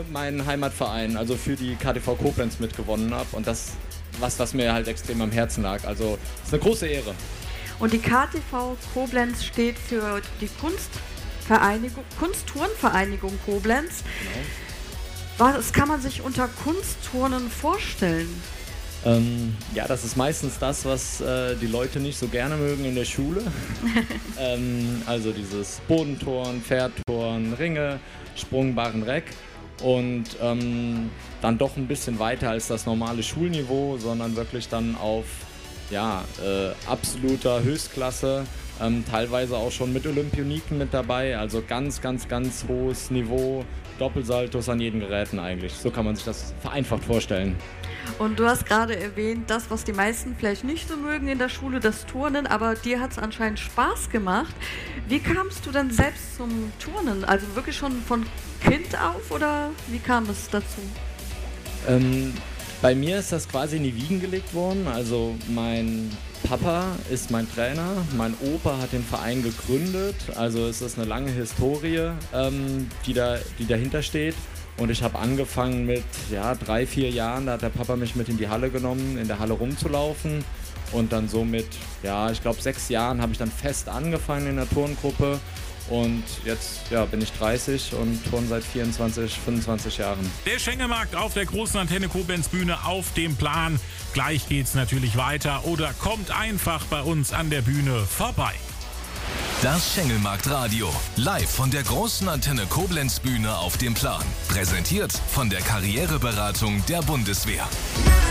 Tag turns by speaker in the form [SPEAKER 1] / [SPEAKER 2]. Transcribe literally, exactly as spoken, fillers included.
[SPEAKER 1] meinen Heimatverein, also für die K T V Koblenz mitgewonnen habe. Und das was, was mir halt extrem am Herzen lag. Also es ist eine große Ehre.
[SPEAKER 2] Und die K T V Koblenz steht für die Kunstvereinigung, Kunstturnvereinigung Koblenz. Genau. Was kann man sich unter Kunstturnen vorstellen?
[SPEAKER 1] Ähm, ja, das ist meistens das, was äh, die Leute nicht so gerne mögen in der Schule. ähm, also dieses Bodenturnen, Pferdturnen, Ringe, Sprung, Barren, Reck. Und ähm, dann doch ein bisschen weiter als das normale Schulniveau, sondern wirklich dann auf ja, äh, absoluter Höchstklasse, ähm, teilweise auch schon mit Olympioniken mit dabei, also ganz, ganz, ganz hohes Niveau, Doppelsaltos an jeden Geräten eigentlich. So kann man sich das vereinfacht vorstellen.
[SPEAKER 2] Und du hast gerade erwähnt, das, was die meisten vielleicht nicht so mögen in der Schule, das Turnen, aber dir hat es anscheinend Spaß gemacht. Wie kamst du denn selbst zum Turnen? Also wirklich schon von Kind auf oder wie kam es dazu?
[SPEAKER 1] Ähm, bei mir ist das quasi in die Wiegen gelegt worden. Also mein Papa ist mein Trainer, mein Opa hat den Verein gegründet. Also es ist eine lange Historie, ähm, die, da, die dahinter steht. Und ich habe angefangen mit ja, drei, vier Jahren, da hat der Papa mich mit in die Halle genommen, in der Halle rumzulaufen. Und dann so mit, ja, ich glaube sechs Jahren habe ich dann fest angefangen in der Turngruppe. Und jetzt ja, bin ich dreißig und turne seit vierundzwanzig, fünfundzwanzig Jahren.
[SPEAKER 3] Der Schengelmarkt auf der großen Antenne Koblenz Bühne auf dem Plan. Gleich geht's natürlich weiter oder kommt einfach bei uns an der Bühne vorbei.
[SPEAKER 4] Das Schengelmarkt Radio, live von der großen Antenne Koblenz Bühne auf dem Plan. Präsentiert von der Karriereberatung der Bundeswehr.